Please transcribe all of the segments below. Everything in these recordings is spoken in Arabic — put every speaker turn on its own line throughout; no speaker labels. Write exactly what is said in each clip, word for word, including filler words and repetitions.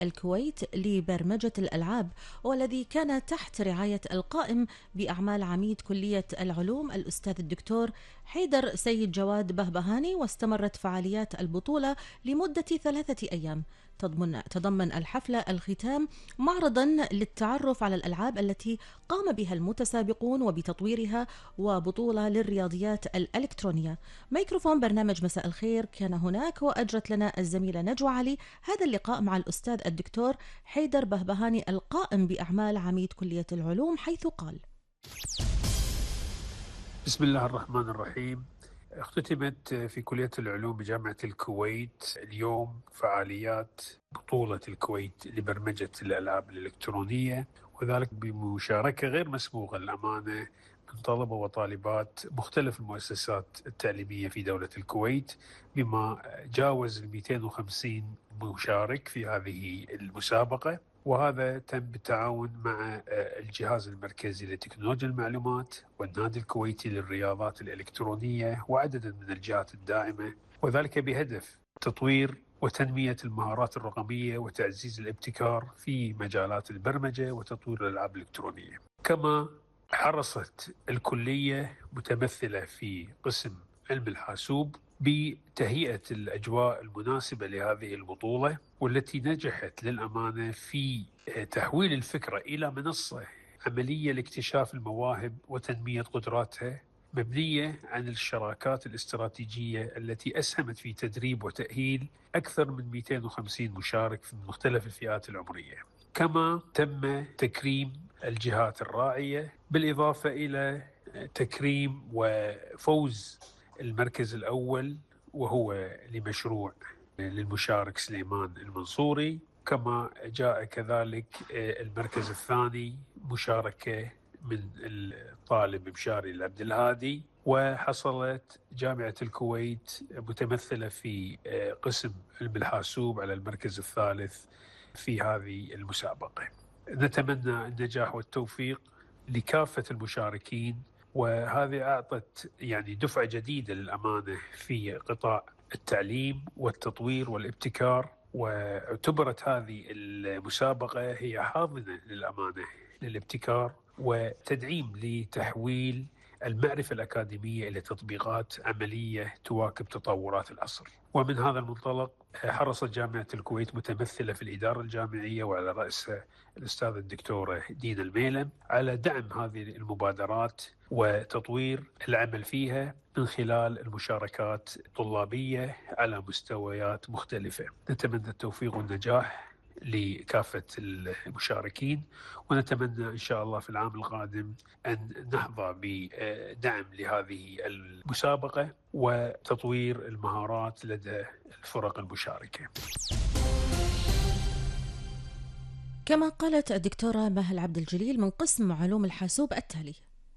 الكويت لبرمجة الألعاب، والذي كان تحت رعاية القائم بأعمال عميد كلية العلوم الأستاذ الدكتور حيدر سيد جواد بهبهاني. واستمرت فعاليات البطولة لمدة ثلاثة أيام. تضمن تضمن الحفلة الختام معرضا للتعرف على الألعاب التي قام بها المتسابقون وبتطويرها، وبطولة للرياضيات الإلكترونية. ميكروفون برنامج مساء الخير كان هناك، وأجرت لنا الزميلة نجوى علي هذا اللقاء مع الأستاذ الدكتور حيدر بهبهاني القائم بأعمال عميد كلية العلوم، حيث قال:
بسم الله الرحمن الرحيم. اختتمت في كلية العلوم بجامعة الكويت اليوم فعاليات بطولة الكويت لبرمجة الألعاب الإلكترونية، وذلك بمشاركة غير مسبوقة للأمانة من طلبة وطالبات مختلف المؤسسات التعليمية في دولة الكويت، بما جاوز ال مئتين وخمسين مشارك في هذه المسابقة. وهذا تم بالتعاون مع الجهاز المركزي لتكنولوجيا المعلومات والنادي الكويتي للرياضات الإلكترونية وعدد من الجهات الداعمة، وذلك بهدف تطوير وتنمية المهارات الرقمية وتعزيز الابتكار في مجالات البرمجة وتطوير الألعاب الإلكترونية. كما حرصت الكلية متمثلة في قسم علم الحاسوب بتهيئة الأجواء المناسبة لهذه البطولة، والتي نجحت للأمانة في تحويل الفكرة إلى منصة عملية لاكتشاف المواهب وتنمية قدراتها، مبنية عن الشراكات الاستراتيجية التي أسهمت في تدريب وتأهيل أكثر من مئتين وخمسين مشارك في مختلف الفئات العمرية. كما تم تكريم الجهات الراعية، بالإضافة إلى تكريم وفوز المركز الأول وهو لمشروع للمشارك سليمان المنصوري. كما جاء كذلك المركز الثاني مشاركة من الطالب مشاري العبد الهادي. وحصلت جامعة الكويت متمثلة في قسم علم الحاسوب على المركز الثالث في هذه المسابقة. نتمنى النجاح والتوفيق لكافة المشاركين، وهذه أعطت يعني دفعة جديدة للأمانة في قطاع التعليم والتطوير والابتكار. واعتبرت هذه المسابقة هي حاضنة للأمانة للابتكار وتدعيم لتحويل المعرفة الأكاديمية إلى تطبيقات عملية تواكب تطورات العصر. ومن هذا المنطلق حرصت جامعة الكويت متمثلة في الإدارة الجامعية وعلى رأسها الأستاذة الدكتورة دينا الميلم على دعم هذه المبادرات وتطوير العمل فيها من خلال المشاركات الطلابية على مستويات مختلفة. نتمنى التوفيق والنجاح لكافة المشاركين، ونتمنى إن شاء الله في العام القادم أن نحظى بدعم لهذه المسابقة وتطوير المهارات لدى الفرق المشاركة.
كما قالت الدكتورة مهل عبد الجليل من قسم علوم الحاسوب التالي: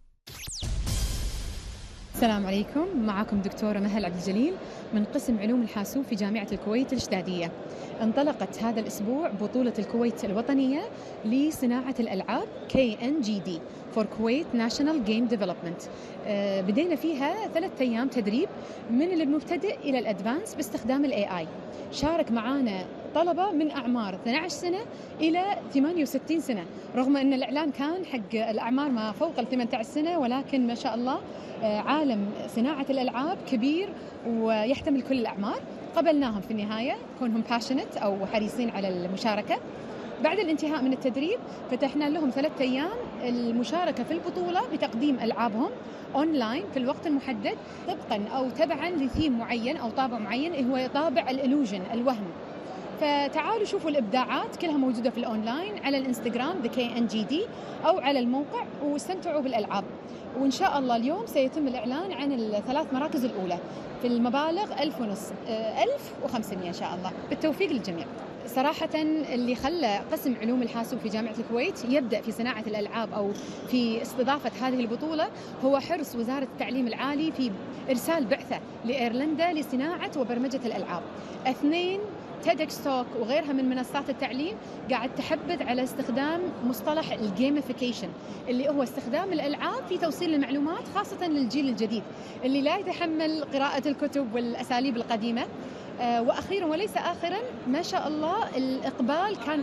السلام عليكم، معكم دكتورة مهل عبد الجليل من قسم علوم الحاسوب في جامعة الكويت الإشدادية. انطلقت هذا الأسبوع بطولة الكويت الوطنية لصناعة الألعاب كي إن جي دي for Kuwait National Game Development. آه بدينا فيها ثلاثة أيام تدريب من المبتدئ إلى الأدفانس باستخدام ال إيه آي. شارك معانا طلبة من أعمار اثنتي عشرة سنة إلى ثمانية وستين سنة، رغم أن الإعلان كان حق الأعمار ما فوق ال ثمانية عشر سنة، ولكن ما شاء الله عالم صناعة الألعاب كبير ويحتمل كل الأعمار. قبلناهم في النهاية كونهم passionate أو حريصين على المشاركة. بعد الانتهاء من التدريب فتحنا لهم ثلاثة أيام المشاركة في البطولة بتقديم ألعابهم أونلاين في الوقت المحدد طبقاً أو تبعاً لثيم معين أو طابع معين، هو طابع الإلوجن الوهم. فتعالوا شوفوا الإبداعات كلها موجودة في الأونلاين على الإنستغرام ذا كي إن جي دي أو على الموقع، واستمتعوا بالألعاب. وإن شاء الله اليوم سيتم الإعلان عن الثلاث مراكز الأولى في المبالغ ألف ونص ألف وخمسمائة إن شاء الله. بالتوفيق للجميع. صراحة اللي خلى قسم علوم الحاسوب في جامعة الكويت يبدأ في صناعة الألعاب أو في استضافة هذه البطولة هو حرص وزارة التعليم العالي في إرسال بعثة لإيرلندا لصناعة وبرمجة الألعاب. اثنين تيدكس توك وغيرها من منصات التعليم قاعد تحبذ على استخدام مصطلح الجيميفيكيشن، اللي هو استخدام الألعاب في توصيل المعلومات خاصة للجيل الجديد اللي لا يتحمل قراءة الكتب والأساليب القديمة. وأخيرا وليس آخرا، ما شاء الله الإقبال كان